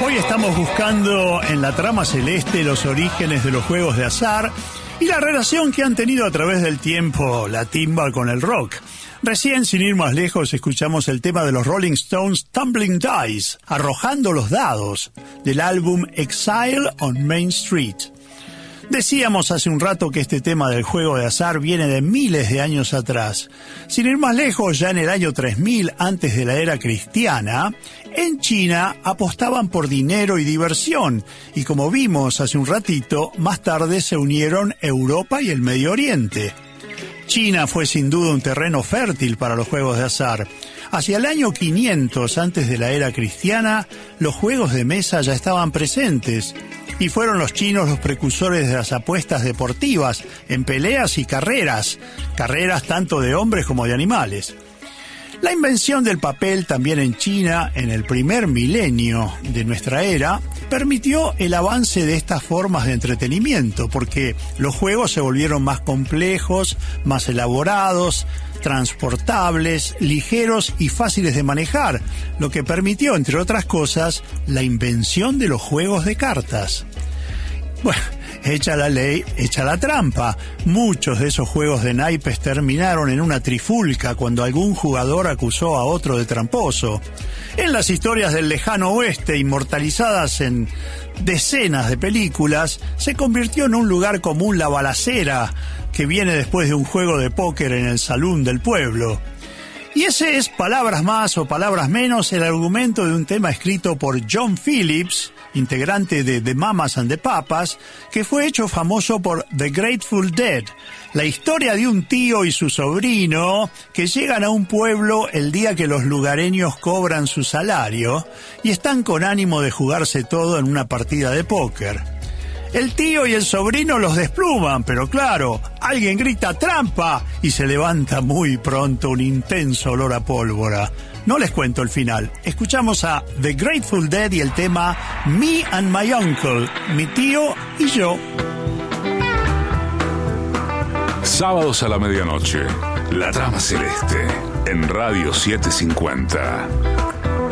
Hoy estamos buscando en la trama celeste los orígenes de los juegos de azar y la relación que han tenido a través del tiempo la timba con el rock. Recién, sin ir más lejos, escuchamos el tema de los Rolling Stones, Tumbling Dice, Arrojando los Dados, del álbum Exile on Main Street. Decíamos hace un rato que este tema del juego de azar viene de miles de años atrás. Sin ir más lejos, ya en el año 3000, antes de la era cristiana, en China apostaban por dinero y diversión, y como vimos hace un ratito, más tarde se unieron Europa y el Medio Oriente. China fue sin duda un terreno fértil para los juegos de azar. Hacia el año 500, antes de la era cristiana, los juegos de mesa ya estaban presentes, y fueron los chinos los precursores de las apuestas deportivas en peleas y carreras tanto de hombres como de animales. La invención del papel también en China, en el primer milenio de nuestra era, permitió el avance de estas formas de entretenimiento, porque los juegos se volvieron más complejos, más elaborados, transportables, ligeros y fáciles de manejar, lo que permitió, entre otras cosas, la invención de los juegos de cartas. Bueno, hecha la ley, hecha la trampa. Muchos de esos juegos de naipes terminaron en una trifulca cuando algún jugador acusó a otro de tramposo. En las historias del lejano oeste, inmortalizadas en decenas de películas, se convirtió en un lugar común la balacera, que viene después de un juego de póker en el salón del pueblo. Y ese es, palabras más o palabras menos, el argumento de un tema escrito por John Phillips, integrante de The Mamas and the Papas, que fue hecho famoso por The Grateful Dead, la historia de un tío y su sobrino que llegan a un pueblo el día que los lugareños cobran su salario y están con ánimo de jugarse todo en una partida de póker. El tío y el sobrino los despluman, pero claro, alguien grita ¡trampa! Y se levanta muy pronto un intenso olor a pólvora. No les cuento el final. Escuchamos a The Grateful Dead y el tema Me and My Uncle, mi tío y yo. Sábados a la medianoche, La Trama Celeste, en Radio 750.